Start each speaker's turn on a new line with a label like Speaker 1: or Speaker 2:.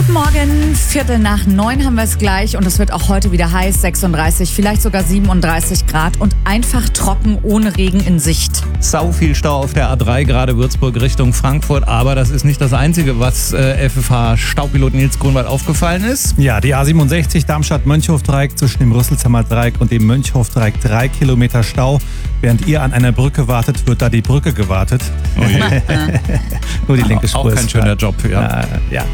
Speaker 1: Guten Morgen, 8:45 haben wir es gleich und es wird auch heute wieder heiß, 36, vielleicht sogar 37 Grad und einfach trocken, ohne Regen in Sicht.
Speaker 2: Sau viel Stau auf der A3, gerade Würzburg Richtung Frankfurt, aber das ist nicht das Einzige, was FFH-Staupilot Nils Grunwald aufgefallen ist.
Speaker 3: Ja, die A67 Darmstadt-Mönchhof-Dreieck zwischen dem Rüsselsheimer Dreieck und dem Mönchhof-Dreieck 3 Kilometer Stau. Während ihr an einer Brücke wartet, wird da die Brücke gewartet.
Speaker 2: Oh je.
Speaker 3: Nur die linke Spur
Speaker 2: auch kein
Speaker 3: ist
Speaker 2: schöner Job, ja.
Speaker 3: ja.